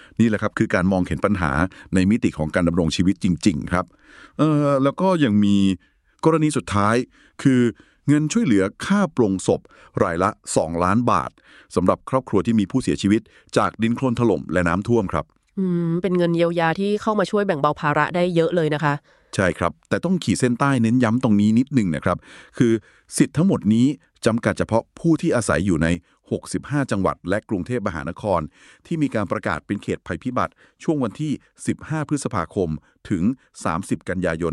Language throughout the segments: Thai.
นี่แหละครับคือการมองเห็นปัญหาในมิติของการดำรงชีวิตจริงๆครับแล้วก็ยังมีกรณีสุดท้ายคือเงินช่วยเหลือค่าปลงศพรายละ2 ล้านบาทสำหรับครอบครัวที่มีผู้เสียชีวิตจากดินโคลนถล่มและน้ำท่วมครับเป็นเงินเยียวยาที่เข้ามาช่วยแบ่งเบาภาระได้เยอะเลยนะคะใช่ครับแต่ต้องขีดเส้นใต้เน้นย้ำตรงนี้นิดนึงนะครับคือสิทธิ์ทั้งหมดนี้จำกัดเฉพาะผู้ที่อาศัยอยู่ใน65จังหวัดและกรุงเทพมหานครที่มีการประกาศเป็นเขตภัยพิบัติช่วงวันที่15พฤษภาคมถึง30กันยายน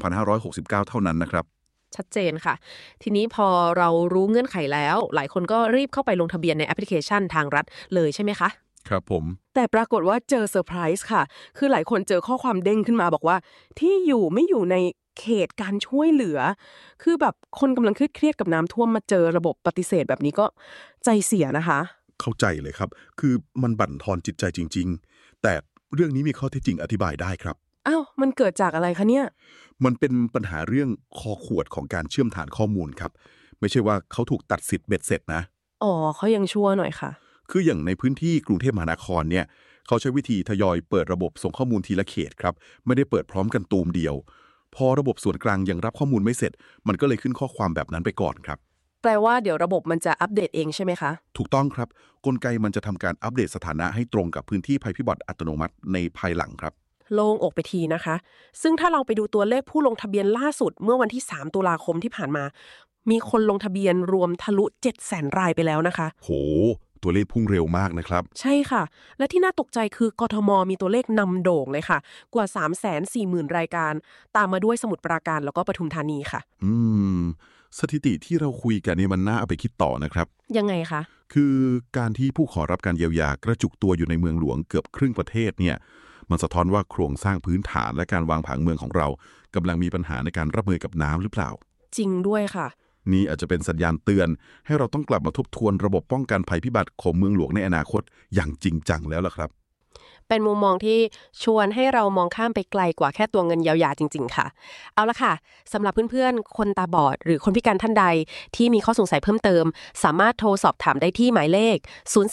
2569เท่านั้นนะครับชัดเจนค่ะทีนี้พอเรารู้เงื่อนไขแล้วหลายคนก็รีบเข้าไปลงทะเบียนในแอปพลิเคชันทางรัฐเลยใช่ไหมคะครับผมแต่ปรากฏว่าเจอเซอร์ไพรส์ค่ะคือหลายคนเจอข้อความเด้งขึ้นมาบอกว่าที่อยู่ไม่อยู่ในเขตการช่วยเหลือคือแบบคนกำลังเครียดกับน้ำท่วมมาเจอระบบปฏิเสธแบบนี้ก็ใจเสียนะคะเข้าใจเลยครับคือมันบั่นทอนจิตใจจริงๆแต่เรื่องนี้มีข้อเท็จจริงอธิบายได้ครับอ้าวมันเกิดจากอะไรคะเนี่ยมันเป็นปัญหาเรื่องคอขวดของการเชื่อมฐานข้อมูลครับไม่ใช่ว่าเขาถูกตัดสิทธิ์เบ็ดเสร็จนะอ๋อเขายังชั่วหน่อยค่ะคืออย่างในพื้นที่กรุงเทพมหานครเนี่ยเขาใช้วิธีทยอยเปิดระบบส่งข้อมูลทีละเขตครับไม่ได้เปิดพร้อมกันตูมเดียวพอระบบส่วนกลางยังรับข้อมูลไม่เสร็จมันก็เลยขึ้นข้อความแบบนั้นไปก่อนครับแปลว่าเดี๋ยวระบบมันจะอัปเดตเองใช่ไหมคะถูกต้องครับกลไกมันจะทำการอัปเดตสถานะให้ตรงกับพื้นที่ภัยพิบัติอัตโนมัติในภายหลังครับโล่งอกไปทีนะคะซึ่งถ้าเราไปดูตัวเลขผู้ลงทะเบียนล่าสุดเมื่อวันที่3ตุลาคมที่ผ่านมามีคนลงทะเบียนรวมทะลุ 700,000 รายไปแล้วนะคะโหตัวเลขพุ่งเร็วมากนะครับใช่ค่ะและที่น่าตกใจคือกทมมีตัวเลขนำโด่งเลยค่ะกว่า 340,000 รายการตามมาด้วยสมุทรปราการแล้วก็ปทุมธานีค่ะสถิติที่เราคุยกันนี่มันน่าเอาไปคิดต่อนะครับยังไงคะคือการที่ผู้ขอรับการเยียวยากระจุกตัวอยู่ในเมืองหลวงเกือบครึ่งประเทศเนี่ยมันสะท้อนว่าโครงสร้างพื้นฐานและการวางผังเมืองของเรากำลังมีปัญหาในการรับมือกับน้ำหรือเปล่าจริงด้วยค่ะนี่อาจจะเป็นสัญญาณเตือนให้เราต้องกลับมาทบทวนระบบป้องกันภัยพิบัติของเมืองหลวงในอนาคตอย่างจริงจังแล้วล่ะครับเป็นมุมมองที่ชวนให้เรามองข้ามไปไกลกว่าแค่ตัวเงินเยียวยาจริงๆค่ะเอาละค่ะสำหรับเพื่อนๆคนตาบอดหรือคนพิการท่านใดที่มีข้อสงสัยเพิ่มเติมสามารถโทรสอบถามได้ที่หมายเลข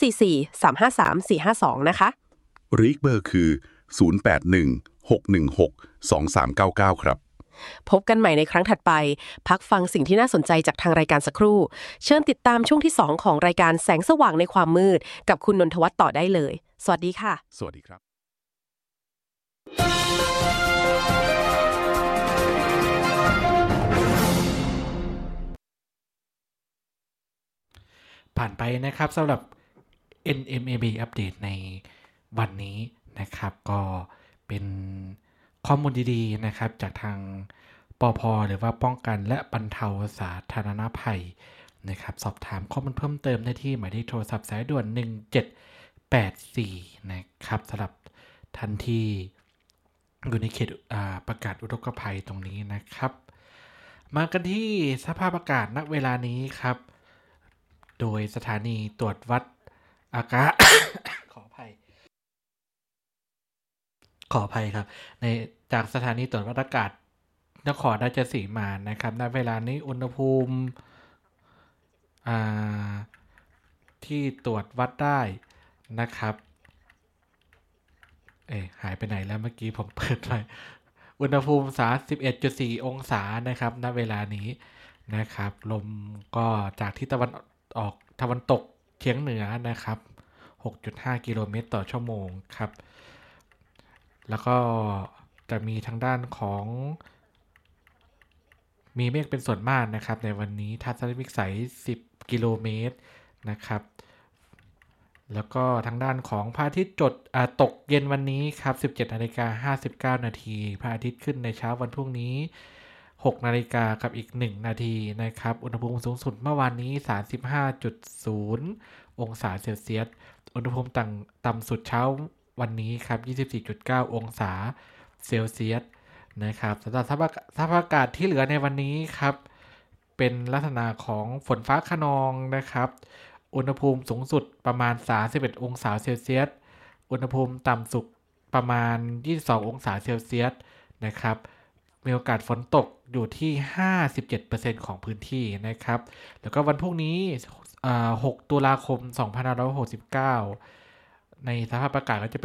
044-353-452นะคะหรืออีกเบอร์คือ0816162399ครับพบกันใหม่ในครั้งถัดไปพักฟังสิ่งที่น่าสนใจจากทางรายการสักครู่เชิญติดตามช่วงที่2ของรายการแสงสว่างในความมืดกับคุณนนทวัฒน์ต่อได้เลยสวัสดีค่ะสวัสดีครับผ่านไปนะครับสำหรับ NMAB อัปเดตในวันนี้นะครับก็เป็นข้อมูลดีๆนะครับจากทางปภ.หรือว่าป้องกันและบรรเทาสาธารณภัยนะครับสอบถามข้อมูลเพิ่มเติมได้ที่หมายเลขโทรศัพท์สายด่วน1784นะครับสำหรับทันทีอยู่ในเขตประกาศอุทกภัยตรงนี้นะครับมากันที่สภาพอากาศณเวลานี้ครับโดยสถานีตรวจวัดอากาศ ขออภัยครับในจากสถานีตรวจวัดอากาศนครราชสีมานะครับณเวลานี้อุณหภูมิที่ตรวจวัดได้นะครับหายไปไหนแล้วเมื่อกี้ผมเปิดไว้อุณหภูมิ 31.4 องศานะครับณเวลานี้นะครับลมก็จากที่ตะวันตกเฉียงเหนือนะครับ 6.5 กิโลเมตรต่อชั่วโมงครับแล้วก็จะมีทางด้านของมีเมฆเป็นส่วนมากนะครับในวันนี้ทัศนวิสัย10 กิโลเมตรนะครับแล้วก็ทางด้านของพระอาทิตย์ตกเย็นวันนี้ครับ 17:59 นาทีพระอาทิตย์ขึ้นในเช้าวันพรุ่งนี้ 6 นาฬิกากับอีก1นาทีนะครับอุณหภูมิสูงสุดเมื่อวานนี้ 35.0 องศาเซลเซียสอุณหภูมิต่ำสุดเช้าวันนี้ครับ 24.9 องศาเซลเซียสนะครับสำหรับสภาพอากาศที่เหลือในวันนี้ครับเป็นลักษณะของฝนฟ้าคะนองนะครับอุณหภูมิสูงสุดประมาณ31องศาเซลเซียสอุณหภูมิต่ำสุดประมาณ22องศาเซลเซียสนะครับมีโอกาสฝนตกอยู่ที่ 57% ของพื้นที่นะครับแล้วก็วันพรุ่งนี้6 ตุลาคม 2569ในสภาพอากาศก็จะ